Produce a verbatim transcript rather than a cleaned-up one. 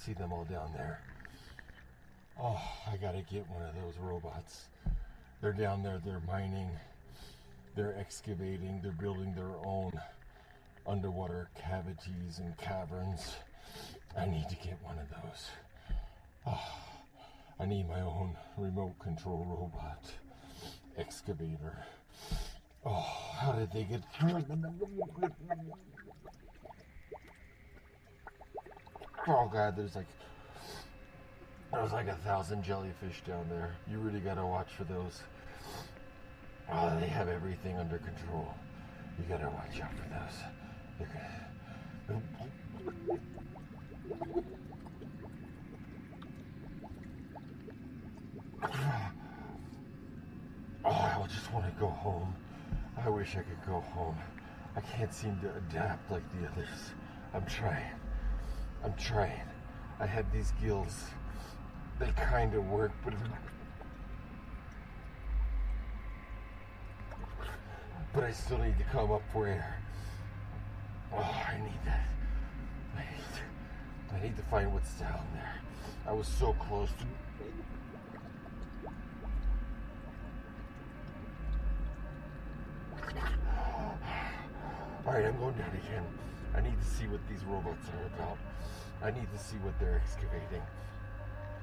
see them all down there. Oh, I gotta get one of those robots. They're down there, they're mining, they're excavating, they're building their own underwater cavities and caverns. I need to get one of those. Oh, I need my own remote control robot excavator. Oh, how did they get through? Oh God, there's like there's like a thousand jellyfish down there. You really gotta watch for those. Oh, they have everything under control. You gotta watch out for those. They're gonna... Oh, I just want to go home. I wish I could go home. I can't seem to adapt like the others. I'm trying. I'm trying. I had these gills. They kind of work, but but I still need to come up for air. Oh, I need that. I need to, I need to find what's down there. I was so close to... Alright, I'm going down again. I need to see what these robots are about. I need to see what they're excavating.